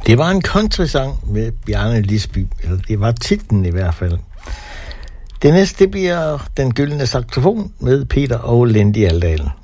Det var en countrysang med Bjarne Lisby, eller det var titlen i hvert fald. Det næste bliver Den Gyldne Saxofon med Peter og Lindy Aldal.